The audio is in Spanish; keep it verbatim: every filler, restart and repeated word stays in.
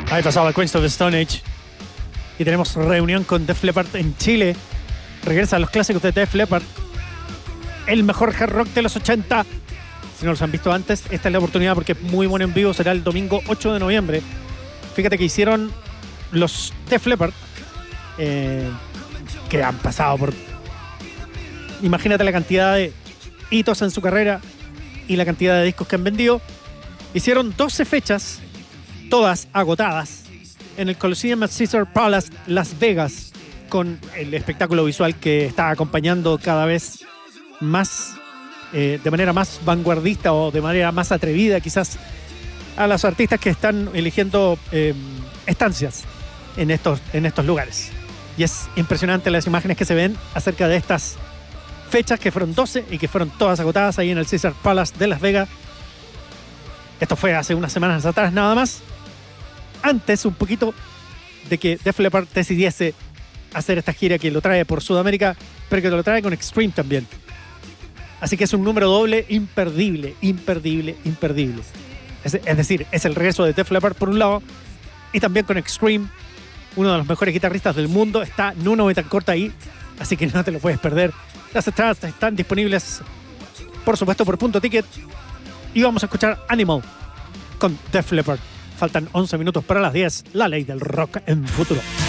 Ahí pasaba Queens of the Stone Age. Y tenemos reunión con Def Leppard en Chile. Regresan los clásicos de Def Leppard. El mejor hard rock de los ochenta. Si no los han visto antes, esta es la oportunidad porque es muy bueno en vivo. Será el domingo ocho de noviembre. Fíjate que hicieron los Def Leppard, eh, que han pasado por... Imagínate la cantidad de hitos en su carrera y la cantidad de discos que han vendido. Hicieron doce fechas, todas agotadas, en el Coliseum at Caesars Palace, Las Vegas, con el espectáculo visual que está acompañando cada vez más, eh, de manera más vanguardista o de manera más atrevida quizás, a los artistas que están eligiendo eh, estancias en estos, en estos lugares. Y es impresionante las imágenes que se ven acerca de estas fechas, que fueron doce y que fueron todas agotadas ahí en el Caesars Palace de Las Vegas. Esto fue hace unas semanas atrás nada más, antes un poquito de que Def Leppard decidiese hacer esta gira que lo trae por Sudamérica, pero que lo trae con Extreme también. Así que es un número doble imperdible, imperdible, imperdible. Es, es decir, es el regreso de Def Leppard por un lado, y también con Extreme, uno de los mejores guitarristas del mundo. Está Nuno Betancourt ahí, así que no te lo puedes perder. Las entradas están disponibles, por supuesto, por Punto Ticket. Y vamos a escuchar Animal con Def Leppard. Faltan once minutos para las diez. La ley del rock en Futuro.